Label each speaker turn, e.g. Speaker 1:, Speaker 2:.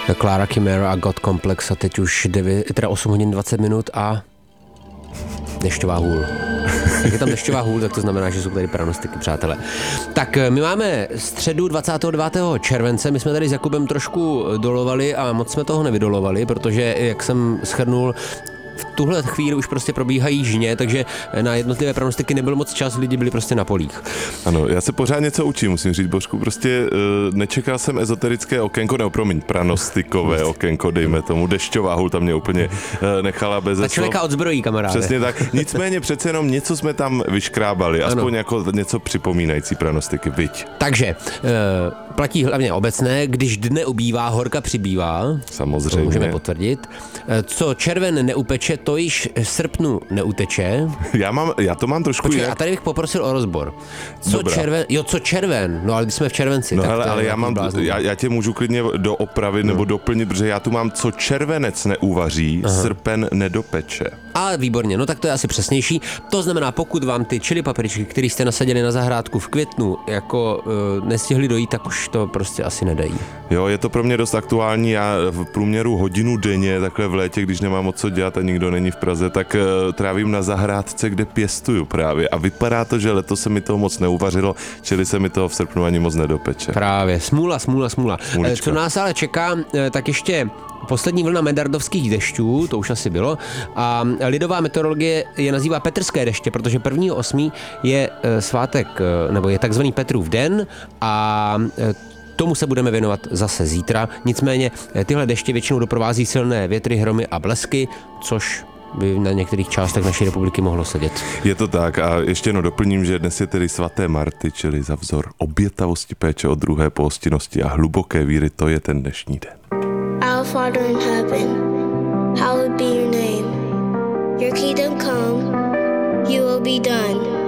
Speaker 1: Clara Chimera a God Complex a teď už 8 hodin 20 minut a dešťová hůl. Jak je tam dešťová hůl, tak to znamená, že jsou tady pranostiky, přátelé. Tak my máme středu 29. července, my jsme tady s Jakubem trošku dolovali a moc jsme toho nevydolovali, protože, jak jsem shrnul, v tuhle chvíli už prostě probíhají žně, takže na jednotlivé pranostiky nebyl moc čas, lidi byli prostě na polích.
Speaker 2: Ano, já se pořád něco učím, musím říct, Božku, prostě nečekal jsem ezoterické okénko, pranostikové okénko, dejme tomu, dešťová hůl tam mě úplně nechala bez.
Speaker 1: Ta člověka odzbrojí, kamaráde.
Speaker 2: Přesně tak, nicméně přece jenom něco jsme tam vyškrábali, aspoň jako něco připomínající pranostiky, viď.
Speaker 1: Takže platí hlavně obecné, když dne ubývá, horka přibývá.
Speaker 2: Samozřejmě.
Speaker 1: To můžeme potvrdit. Co červen neupeče, to již v srpnu neuteče.
Speaker 2: Já to mám trošku.
Speaker 1: Počkej, a tady bych poprosil o rozbor. Co červen? No ale když jsme v červenci.
Speaker 2: No
Speaker 1: tak
Speaker 2: hele, ale já tě můžu klidně doopravit nebo doplnit, protože já tu mám, co červenec neuvaří, srpen nedopeče.
Speaker 1: A výborně, no tak to je asi přesnější. To znamená, pokud vám ty chili papričky, které jste nasadili na zahrádku v květnu, jako nestihli dojít, tak už to prostě asi nedají.
Speaker 2: Jo, je to pro mě dost aktuální. Já v průměru hodinu denně, takhle v létě, když nemám moc co dělat a nikdo není v Praze, tak trávím na zahrádce, kde pěstuju právě. A vypadá to, že letos se mi toho moc neuvařilo, čili se mi toho v srpnu ani moc nedopeče.
Speaker 1: Právě, smůla.
Speaker 2: Smulička.
Speaker 1: Co nás ale čeká, tak ještě poslední vlna medardovských dešťů, to už asi bylo, a lidová meteorologie je nazývá petrské deště, protože 1.8. je svátek, nebo je takzvaný Petrův den a tomu se budeme věnovat zase zítra. Nicméně tyhle deště většinou doprovází silné větry, hromy a blesky, což by na některých částech naší republiky mohlo sedět.
Speaker 2: Je to tak a ještě jenom doplním, že dnes je tedy svaté Marty, čili za vzor obětavosti, péče o druhé, pohostinnosti a hluboké víry, to je ten dnešní den.
Speaker 3: Our Father in heaven, hallowed be your name. Your kingdom come, your will be done.